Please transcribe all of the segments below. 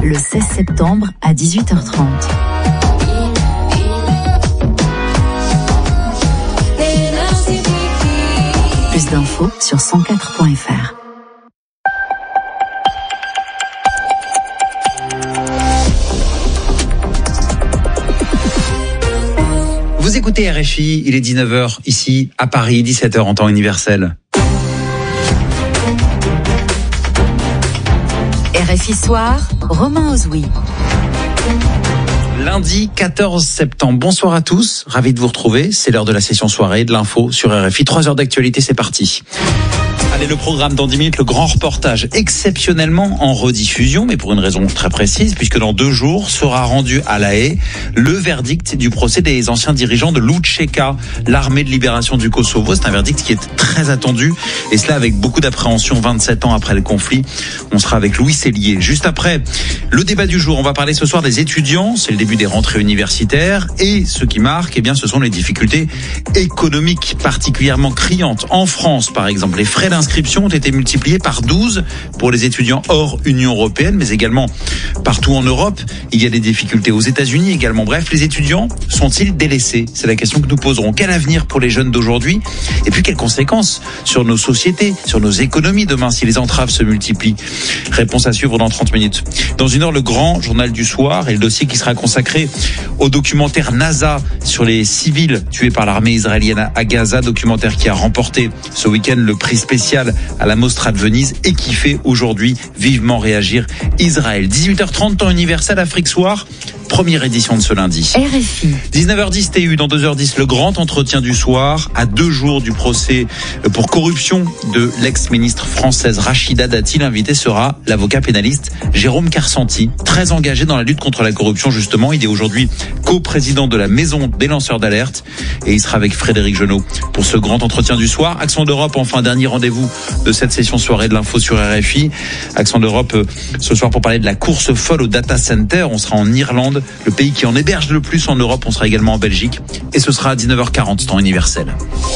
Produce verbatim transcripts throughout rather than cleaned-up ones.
le seize septembre à dix-huit heures trente. Plus d'infos sur cent quatre point f r. Vous écoutez R F I, il est dix-neuf heures ici à Paris, dix-sept heures en temps universel. R F I Soir, Romain Ozoui. Lundi quatorze septembre, bonsoir à tous, ravi de vous retrouver, c'est l'heure de la session soirée de l'info sur R F I, trois heures d'actualité, c'est parti. Allez, le programme dans dix minutes, le grand reportage exceptionnellement en rediffusion, mais pour une raison très précise, puisque dans deux jours sera rendu à La Haye le verdict du procès des anciens dirigeants de l'U C K, l'armée de libération du Kosovo. C'est un verdict qui est très attendu, et cela avec beaucoup d'appréhension vingt-sept ans après le conflit. On sera avec Louis Sellier. Juste après, le débat du jour, on va parler ce soir des étudiants, c'est le début des rentrées universitaires, et ce qui marque, eh bien, ce sont les difficultés économiques particulièrement criantes. En France, par exemple, les frais d'inscription ont été multipliés par douze pour les étudiants hors Union européenne, mais également partout en Europe. Il y a des difficultés aux États-Unis également. Bref, les étudiants sont-ils délaissés? C'est la question que nous poserons. Quel avenir pour les jeunes d'aujourd'hui? Et puis, quelles conséquences sur nos sociétés, sur nos économies demain si les entraves se multiplient? Réponse à suivre dans trente minutes. Dans une heure, le grand journal du soir et le dossier qui sera consacré au documentaire NASA sur les civils tués par l'armée israélienne à Gaza, documentaire qui a remporté ce week-end le prix spécial à la Mostra de Venise et qui fait aujourd'hui vivement réagir Israël. dix-huit heures trente, temps universel, Afrique Soir, première édition de ce lundi. R F I. dix-neuf heures dix T U, dans deux heures dix, le grand entretien du soir, à deux jours du procès pour corruption de l'ex-ministre française Rachida Dati. L'invité sera l'avocat pénaliste Jérôme Karsanti, très engagé dans la lutte contre la corruption justement. Il est aujourd'hui co-président de la Maison des lanceurs d'alerte et il sera avec Frédéric Genot pour ce grand entretien du soir. Accent d'Europe, enfin dernier rendez-vous de cette session soirée de l'info sur R F I. Accent d'Europe ce soir pour parler de la course folle au data center. On sera en Irlande, le pays qui en héberge le plus en Europe. On sera également en Belgique et ce sera à dix-neuf heures quarante, temps universel.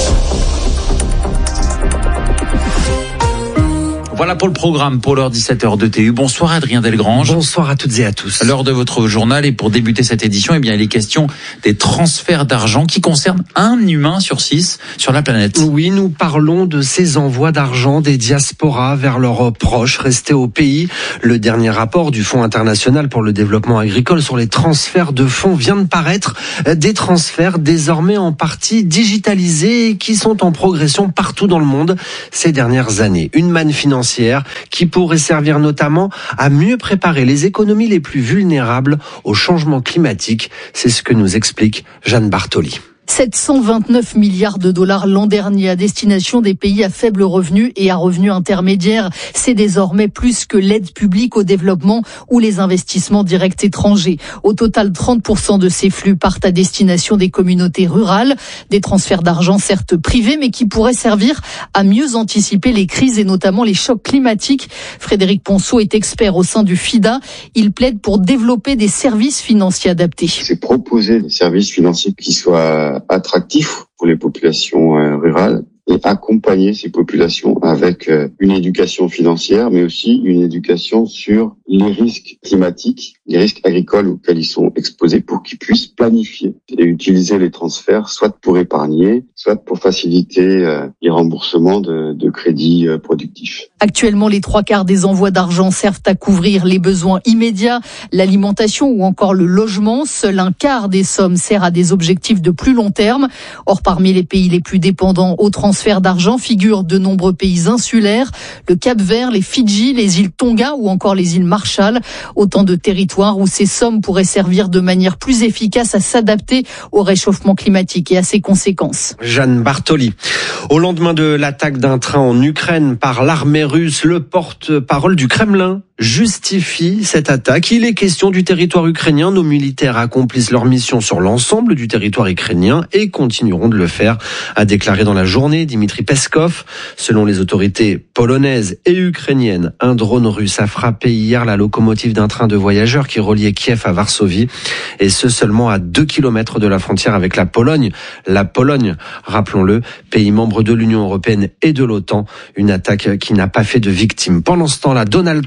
Voilà pour le programme pour l'heure dix-sept heures de T U. Bonsoir Adrien Delgrange. Bonsoir à toutes et à tous. À l'heure de votre journal et pour débuter cette édition, eh bien, il est question des transferts d'argent qui concernent un humain sur six sur la planète. Oui, nous parlons de ces envois d'argent des diasporas vers leurs proches restés au pays. Le dernier rapport du Fonds international pour le développement agricole sur les transferts de fonds vient de paraître. Des transferts désormais en partie digitalisés et qui sont en progression partout dans le monde ces dernières années. Une manne financière qui pourrait servir notamment à mieux préparer les économies les plus vulnérables au changement climatique. C'est ce que nous explique Jeanne Bartoli. sept cent vingt-neuf milliards de dollars l'an dernier à destination des pays à faible revenu et à revenus intermédiaires. C'est désormais plus que l'aide publique au développement ou les investissements directs étrangers. Au total, trente pour cent de ces flux partent à destination des communautés rurales. Des transferts d'argent certes privés, mais qui pourraient servir à mieux anticiper les crises et notamment les chocs climatiques. Frédéric Ponceau est expert au sein du FIDA. Il plaide pour développer des services financiers adaptés. C'est proposer des services financiers qui soient attractif pour les populations euh, rurales et accompagner ces populations avec euh, une éducation financière, mais aussi une éducation sur les risques climatiques, les risques agricoles auxquels ils sont exposés pour qu'ils puissent planifier et utiliser les transferts, soit pour épargner, soit pour faciliter euh, les remboursements de, de crédits euh, productifs. Actuellement, les trois quarts des envois d'argent servent à couvrir les besoins immédiats, l'alimentation ou encore le logement. Seul un quart des sommes sert à des objectifs de plus long terme. Or, parmi les pays les plus dépendants aux transferts d'argent figurent de nombreux pays insulaires, le Cap-Vert, les Fidji, les îles Tonga ou encore les îles Marshall. Autant de territoires où ces sommes pourraient servir de manière plus efficace à s'adapter au réchauffement climatique et à ses conséquences. Jeanne Bartoli. Au lendemain de l'attaque d'un train en Ukraine par l'armée russe, le porte-parole du Kremlin justifie cette attaque. Il est question du territoire ukrainien. Nos militaires accomplissent leur mission sur l'ensemble du territoire ukrainien et continueront de le faire, a déclaré dans la journée Dmitri Peskov. Selon les autorités polonaises et ukrainiennes, un drone russe a frappé hier la locomotive d'un train de voyageurs qui reliait Kiev à Varsovie, et ce seulement à deux kilomètres de la frontière avec la Pologne. La Pologne, rappelons-le, pays membre de l'Union européenne et de l'OTAN, une attaque qui n'a pas fait de victimes. Pendant ce temps-là, Donald Trump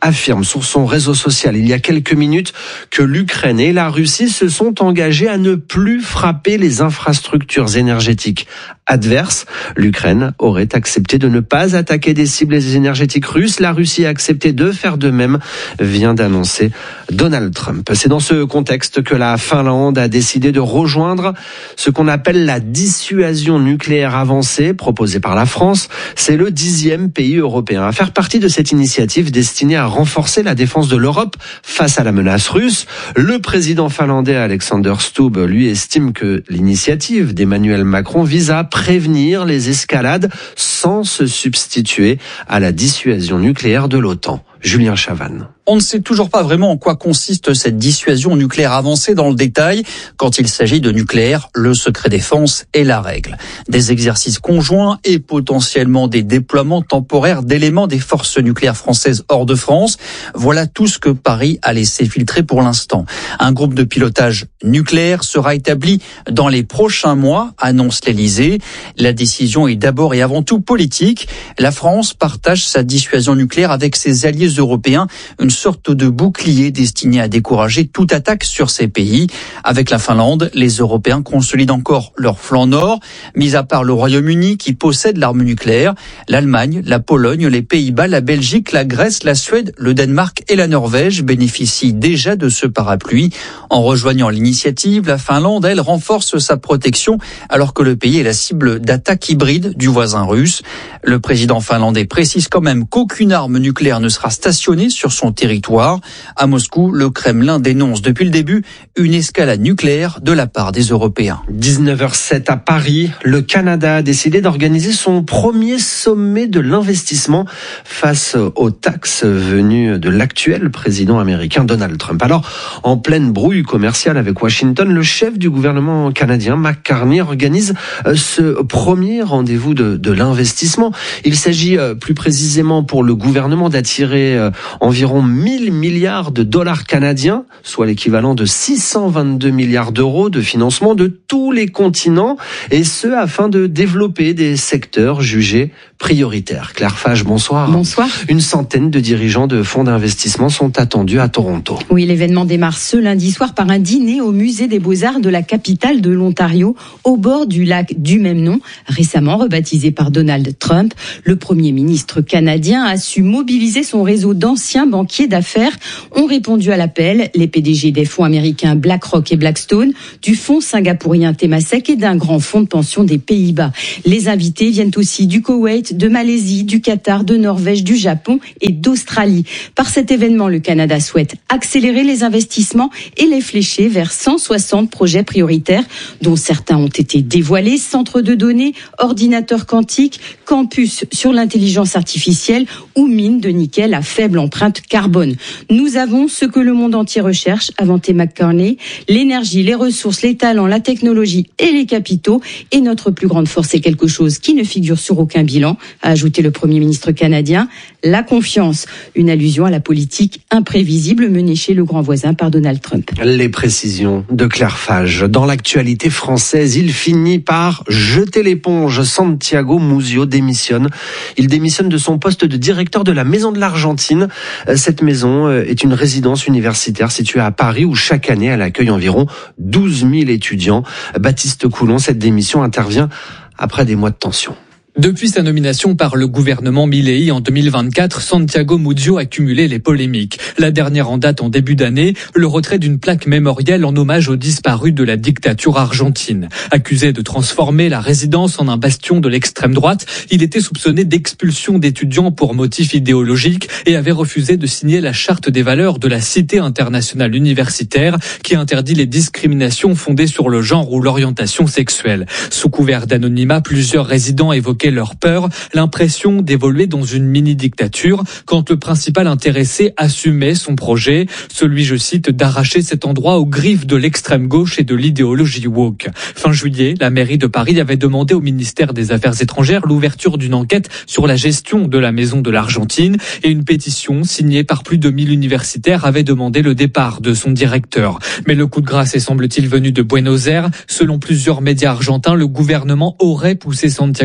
affirme sur son réseau social il y a quelques minutes que l'Ukraine et la Russie se sont engagés à ne plus frapper les infrastructures énergétiques adverses. L'Ukraine aurait accepté de ne pas attaquer des cibles énergétiques russes. La Russie a accepté de faire de même, vient d'annoncer Donald Trump. C'est dans ce contexte que la Finlande a décidé de rejoindre ce qu'on appelle la dissuasion nucléaire avancée proposée par la France. C'est le dixième pays européen à faire partie de cette initiative destinée à renforcer la défense de l'Europe face à la menace russe. Le président finlandais Alexander Stubb, lui, estime que l'initiative d'Emmanuel Macron vise à prévenir les escalades sans se substituer à la dissuasion nucléaire de l'OTAN. Julien Chavannes. On ne sait toujours pas vraiment en quoi consiste cette dissuasion nucléaire avancée dans le détail. Quand il s'agit de nucléaire, le secret défense est la règle. Des exercices conjoints et potentiellement des déploiements temporaires d'éléments des forces nucléaires françaises hors de France. Voilà tout ce que Paris a laissé filtrer pour l'instant. Un groupe de pilotage nucléaire sera établi dans les prochains mois, annonce l'Élysée. La décision est d'abord et avant tout politique. La France partage sa dissuasion nucléaire avec ses alliés européens, une sorte de bouclier destiné à décourager toute attaque sur ces pays. Avec la Finlande, les Européens consolident encore leur flanc nord, mis à part le Royaume-Uni qui possède l'arme nucléaire, l'Allemagne, la Pologne, les Pays-Bas, la Belgique, la Grèce, la Suède, le Danemark et la Norvège bénéficient déjà de ce parapluie. En rejoignant l'initiative, la Finlande, elle, renforce sa protection alors que le pays est la cible d'attaques hybrides du voisin russe. Le président finlandais précise quand même qu'aucune arme nucléaire ne sera stationnée sur son territoire. À Moscou, le Kremlin dénonce depuis le début une escalade nucléaire de la part des Européens. dix-neuf heures sept à Paris, le Canada a décidé d'organiser son premier sommet de l'investissement face aux taxes venues de l'actuel président américain Donald Trump. Alors, en pleine brouille commerciale avec Washington, le chef du gouvernement canadien, Mark Carney, organise ce premier rendez-vous de, de l'investissement. Il s'agit plus précisément pour le gouvernement d'attirer environ mille milliards de dollars canadiens, soit l'équivalent de six cent vingt-deux milliards d'euros de financement de tous les continents, et ce afin de développer des secteurs jugés prioritaires. Claire Fage, bonsoir. Bonsoir. Une centaine de dirigeants de fonds d'investissement sont attendus à Toronto. Oui, l'événement démarre ce lundi soir par un dîner au musée des Beaux-Arts de la capitale de l'Ontario, au bord du lac du même nom, récemment rebaptisé par Donald Trump. Le premier ministre canadien a su mobiliser son réseau d'anciens banquiers d'affaires ont répondu à l'appel. Les P D G des fonds américains BlackRock et Blackstone, du fonds singapourien Temasek et d'un grand fonds de pension des Pays-Bas. Les invités viennent aussi du Koweït, de Malaisie, du Qatar, de Norvège, du Japon et d'Australie. Par cet événement, le Canada souhaite accélérer les investissements et les flécher vers cent soixante projets prioritaires, dont certains ont été dévoilés: centres de données, ordinateurs quantiques, campus sur l'intelligence artificielle ou mines de nickel à faible empreinte carbone. Nous avons ce que le monde entier recherche, a vanté McCartney, l'énergie, les ressources, les talents, la technologie et les capitaux. Et notre plus grande force est quelque chose qui ne figure sur aucun bilan, a ajouté le Premier ministre canadien, la confiance. Une allusion à la politique imprévisible menée chez le grand voisin par Donald Trump. Les précisions de Claire Fage. Dans l'actualité française, il finit par jeter l'éponge. Santiago Muzio démissionne. Il démissionne de son poste de directeur de la Maison de l'Argentine. Cette maison est une résidence universitaire située à Paris où chaque année elle accueille environ douze mille étudiants. Baptiste Coulon, cette démission intervient après des mois de tension. Depuis sa nomination par le gouvernement Milei en deux mille vingt-quatre, Santiago Muzio a cumulé les polémiques. La dernière en date en début d'année, le retrait d'une plaque mémorielle en hommage aux disparus de la dictature argentine. Accusé de transformer la résidence en un bastion de l'extrême droite, il était soupçonné d'expulsion d'étudiants pour motifs idéologiques et avait refusé de signer la charte des valeurs de la Cité internationale universitaire qui interdit les discriminations fondées sur le genre ou l'orientation sexuelle. Sous couvert d'anonymat, plusieurs résidents évoquaient leur peur, l'impression d'évoluer dans une mini-dictature quand le principal intéressé assumait son projet, celui, je cite, d'arracher cet endroit aux griffes de l'extrême gauche et de l'idéologie woke. Fin juillet, la mairie de Paris avait demandé au ministère des Affaires étrangères l'ouverture d'une enquête sur la gestion de la Maison de l'Argentine et une pétition signée par plus de mille universitaires avait demandé le départ de son directeur. Mais le coup de grâce est, semble-t-il, venu de Buenos Aires. Selon plusieurs médias argentins, le gouvernement aurait poussé Santiago Muzio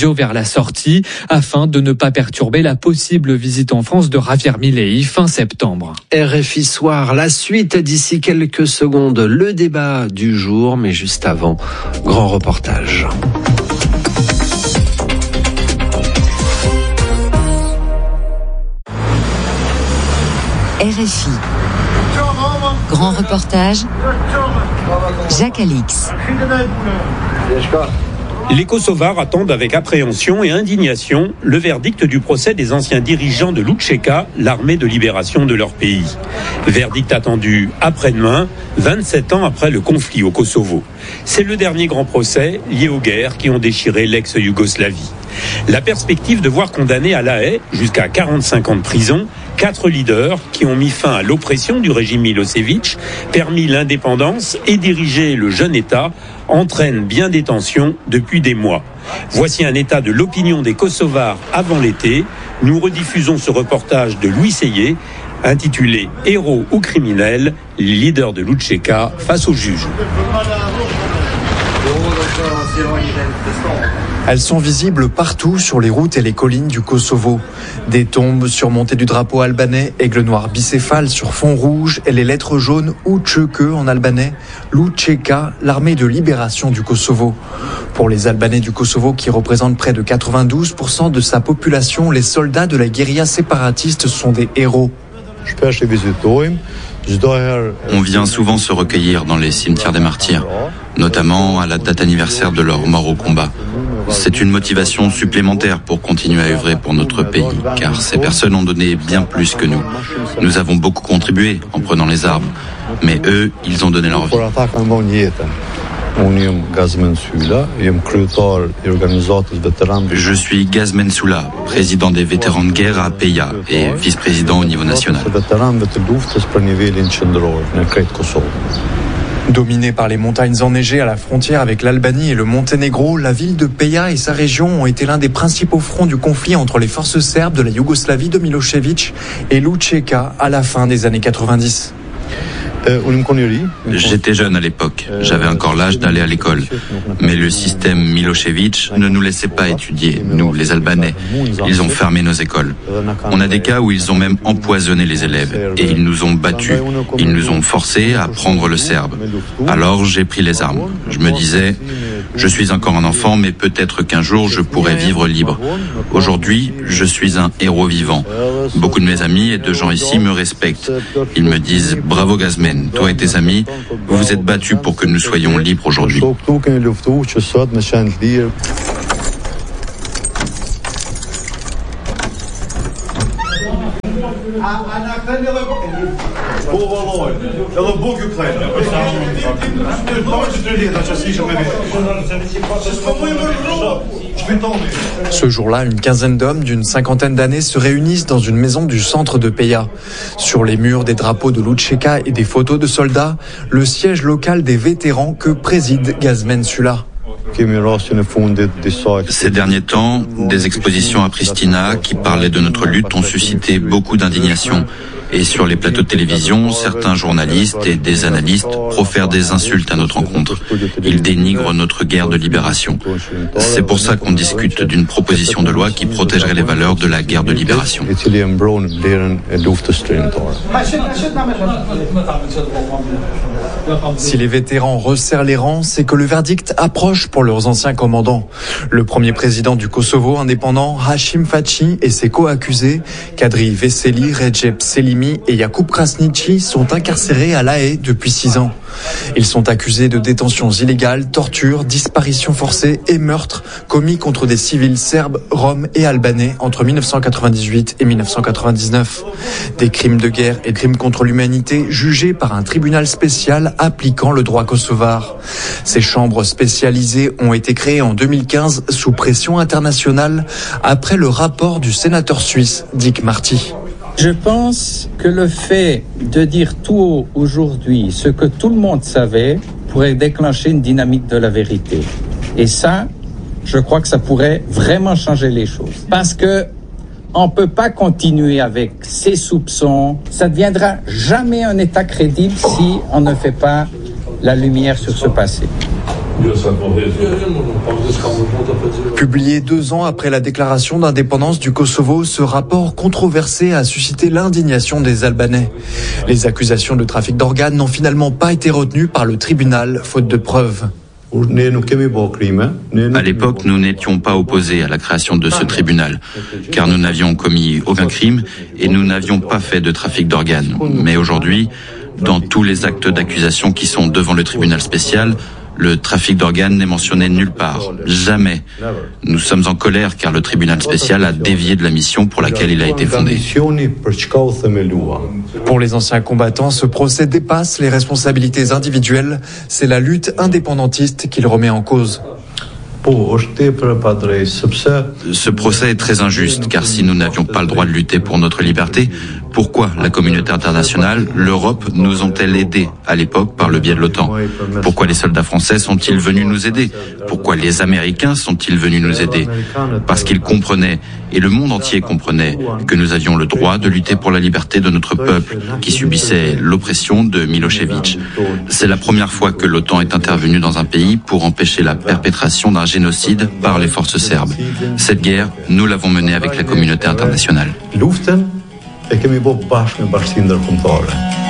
scénario vers la sortie afin de ne pas perturber la possible visite en France de Javier Milei fin septembre. R F I Soir, la suite d'ici quelques secondes, le débat du jour, mais juste avant, grand reportage. R F I. Grand reportage, Jacques Alix. Les Kosovars attendent avec appréhension et indignation le verdict du procès des anciens dirigeants de l'U C K, l'armée de libération de leur pays. Verdict attendu après-demain, vingt-sept ans après le conflit au Kosovo. C'est le dernier grand procès lié aux guerres qui ont déchiré l'ex-Yougoslavie. La perspective de voir condamnés à La Haye jusqu'à quarante-cinq ans de prison quatre leaders qui ont mis fin à l'oppression du régime Milosevic, permis l'indépendance et dirigé le jeune État entraîne bien des tensions depuis des mois. Voici un état de l'opinion des Kosovars avant l'été. Nous rediffusons ce reportage de Louis Seyé intitulé « Héros ou criminels, les leaders de l'U C K face aux juges ». Elles sont visibles partout sur les routes et les collines du Kosovo. Des tombes surmontées du drapeau albanais, aigle noir bicéphale sur fond rouge et les lettres jaunes U C K en albanais, l'U C K, l'armée de libération du Kosovo. Pour les Albanais du Kosovo qui représentent près de quatre-vingt-douze pour cent de sa population, les soldats de la guérilla séparatiste sont des héros. On vient souvent se recueillir dans les cimetières des martyrs, notamment à la date anniversaire de leur mort au combat. C'est une motivation supplémentaire pour continuer à œuvrer pour notre pays, car ces personnes ont donné bien plus que nous. Nous avons beaucoup contribué en prenant les armes, mais eux, ils ont donné leur vie. Je suis Gazmen Soula, président des vétérans de guerre à Peja et vice-président au niveau national. Dominée par les montagnes enneigées à la frontière avec l'Albanie et le Monténégro, la ville de Peja et sa région ont été l'un des principaux fronts du conflit entre les forces serbes de la Yougoslavie de Milosevic et l'U C K à la fin des années quatre-vingt-dix. J'étais jeune à l'époque, j'avais encore l'âge d'aller à l'école. Mais le système Milosevic ne nous laissait pas étudier, nous les Albanais. Ils ont fermé nos écoles. On a des cas où ils ont même empoisonné les élèves et ils nous ont battus. Ils nous ont forcés à apprendre le serbe. Alors j'ai pris les armes. Je me disais, je suis encore un enfant, mais peut-être qu'un jour je pourrai vivre libre. Aujourd'hui, je suis un héros vivant. Beaucoup de mes amis et de gens ici me respectent. Ils me disent, bravo Gazmen. Toi et tes amis, vous vous êtes battus pour que nous soyons libres aujourd'hui. Ce jour-là, une quinzaine d'hommes d'une cinquantaine d'années se réunissent dans une maison du centre de Peja. Sur les murs, des drapeaux de l'U C K et des photos de soldats, le siège local des vétérans que préside Gazmen Soula. Ces derniers temps, des expositions à Pristina qui parlaient de notre lutte ont suscité beaucoup d'indignation. Et sur les plateaux de télévision, certains journalistes et des analystes profèrent des insultes à notre encontre. Ils dénigrent notre guerre de libération. C'est pour ça qu'on discute d'une proposition de loi qui protégerait les valeurs de la guerre de libération. Si les vétérans resserrent les rangs, c'est que le verdict approche pour leurs anciens commandants. Le premier président du Kosovo indépendant, Hashim Thaçi, et ses co-accusés, Kadri Veseli, Recep Selimi et Jakub Krasniqi, sont incarcérés à La Haye depuis six ans. Ils sont accusés de détentions illégales, tortures, disparitions forcées et meurtres commis contre des civils serbes, roms et albanais entre mille neuf cent quatre-vingt-dix-huit et mille neuf cent quatre-vingt-dix-neuf. Des crimes de guerre et crimes contre l'humanité jugés par un tribunal spécial appliquant le droit kosovar. Ces chambres spécialisées ont été créées en deux mille quinze sous pression internationale après le rapport du sénateur suisse Dick Marty. Je pense que le fait de dire tout haut aujourd'hui ce que tout le monde savait pourrait déclencher une dynamique de la vérité. Et ça, je crois que ça pourrait vraiment changer les choses. Parce que on peut pas continuer avec ces soupçons. Ça ne deviendra jamais un État crédible si on ne fait pas la lumière sur ce passé. Publié deux ans après la déclaration d'indépendance du Kosovo, ce rapport controversé a suscité l'indignation des Albanais. Les accusations de trafic d'organes n'ont finalement pas été retenues par le tribunal, faute de preuves. À l'époque, nous n'étions pas opposés à la création de ce tribunal, car nous n'avions commis aucun crime et nous n'avions pas fait de trafic d'organes. Mais aujourd'hui, dans tous les actes d'accusation qui sont devant le tribunal spécial, le trafic d'organes n'est mentionné nulle part. Jamais. Nous sommes en colère car le tribunal spécial a dévié de la mission pour laquelle il a été fondé. Pour les anciens combattants, ce procès dépasse les responsabilités individuelles. C'est la lutte indépendantiste qu'il remet en cause. Ce procès est très injuste, car si nous n'avions pas le droit de lutter pour notre liberté, pourquoi la communauté internationale, l'Europe, nous ont-elles aidés à l'époque par le biais de l'OTAN? Pourquoi les soldats français sont-ils venus nous aider? Pourquoi les Américains sont-ils venus nous aider? Parce qu'ils comprenaient, et le monde entier comprenait, que nous avions le droit de lutter pour la liberté de notre peuple, qui subissait l'oppression de Milošević. C'est la première fois que l'OTAN est intervenue dans un pays pour empêcher la perpétration d'un génocide par les forces serbes. Cette guerre, nous l'avons menée avec la communauté internationale.